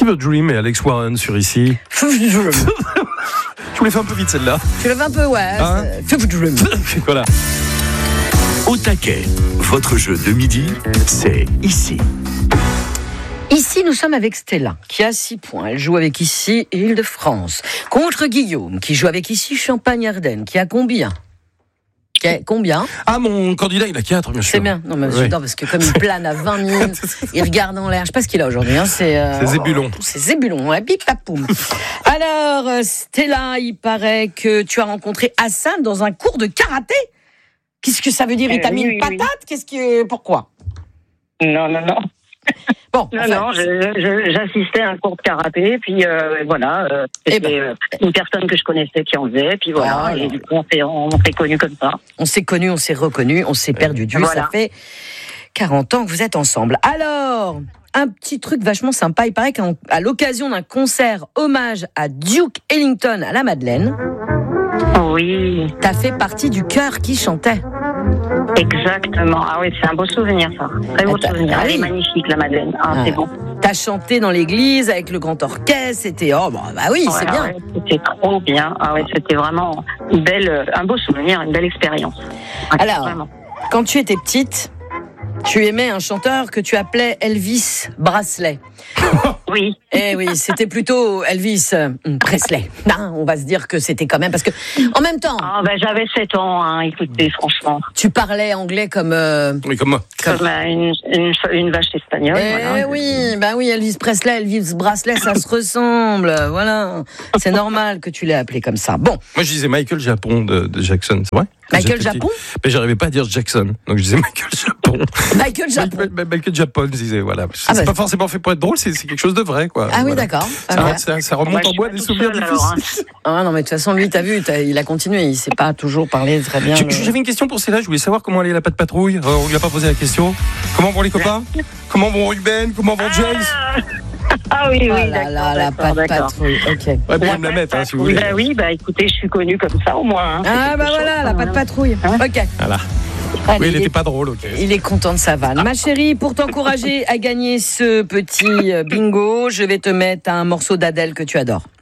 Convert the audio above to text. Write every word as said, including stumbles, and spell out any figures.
Fever Dream et Alex Warren sur ici. Fever Dream. Je vous l'ai fait un peu vite celle-là. Tu l'as fait un peu, ouais. Hein Fever Dream. Voilà. Au taquet, votre jeu de midi, c'est ici. Ici, nous sommes avec Stella, qui a six points. Elle joue avec ici Île-de-France. Contre Guillaume, qui joue avec ici Champagne-Ardenne, qui a combien qui a Combien Ah, mon candidat, il a quatre, bien sûr. C'est bien. Non, mais Oui. j'adore, parce que comme il plane à vingt mille, il regarde en l'air. Je sais pas ce qu'il a aujourd'hui. Hein. C'est, euh, C'est Zébulon. oh, c'est Zébulon, ouais, bip, bap, poum. Alors, euh, Stella, il paraît que tu as rencontré Hassan dans un cours de karaté. Qu'est-ce que ça veut dire? Il t'a Euh, mis oui, une oui, patate? Qu'est-ce que... Pourquoi? Non, non, non. Bon, Non, enfin, non, je- je- j'assistais à un cours de karaté, puis euh, voilà, euh, Eh c'était ben. euh, une personne que je connaissais qui en faisait, puis voilà, Ah, et alors. du coup, on s'est, on s'est connus comme ça. on s'est connus, on s'est reconnus, on s'est perdu de vue. Voilà. Ça fait quarante ans que vous êtes ensemble. Alors, un petit truc vachement sympa. Il paraît qu'à l'occasion d'un concert hommage à Duke Ellington à la Madeleine, Oui, t'as fait partie du chœur qui chantait. exactement. Ah oui, c'est un beau souvenir, ça. Très beau Ah, t'as- souvenir. ah Elle oui. est magnifique, la Madeleine. Ah, Ah. c'est bon. T'as chanté dans l'église avec le grand orchestre. C'était oh bah, bah oui, c'est Ouais, bien. ouais, c'était trop bien. Ah ouais, c'était vraiment une belle, euh, un beau souvenir, une belle expérience. Ouais, Alors, vraiment. quand tu étais petite, tu aimais un chanteur que tu appelais Elvis Presley. Oui. Eh oui, c'était plutôt Elvis euh, Presley. Non, on va se dire que c'était quand même parce que en même temps, Ah ben j'avais sept ans, hein, écoutez, franchement. tu parlais anglais comme. euh, Oui, comme moi. Comme euh, une, une, une vache espagnole. Eh voilà. oui, bah oui, Elvis Presley, Elvis Presley, ça se ressemble. Voilà, c'est normal que tu l'aies appelé comme ça. Bon, Moi, je disais Michael Japon de, de Jackson, c'est vrai? Quand Michael j'étais petit. Japon, Mais j'arrivais pas à dire Jackson, donc je disais Michael Japon. Michael Japon. Michael, Michael Japon, je disais, voilà. C'est Ah bah, pas forcément fait pour être drôle, c'est c'est quelque chose de vrai, quoi. Ah oui, Voilà. d'accord. Ça, Ah, ouais. ça- ça remonte Moi, en je bois suis des pas toute souvenirs seule, alors, hein. difficiles. Ah non, mais de toute façon, lui, t'as vu, t'as- il a continué. Il sait pas toujours parler très bien. J'ai- le- J'avais une question pour Céla, je voulais savoir comment allait la patte patrouille. Euh, on lui a pas posé la question. Comment vont les copains? Comment vont Ruben? Comment vont Jace? Ah oui, oui, Oh là d'accord, là, la d'accord, patte d'accord. patrouille. Ok. Ouais, vous pouvez me la mettre, hein, si vous Oui, voulez. bah oui, bah écoutez, je suis connue comme ça au moins. hein. Ah C'est bah quelque voilà, chose, la hein. patte patrouille. Hein Ok. Voilà. Allez, Oui, il il, était est, pas drôle, ok. il est content de sa vanne. Ma chérie, pour t'encourager à gagner ce petit euh, bingo, je vais te mettre un morceau d'Adèle que tu adores.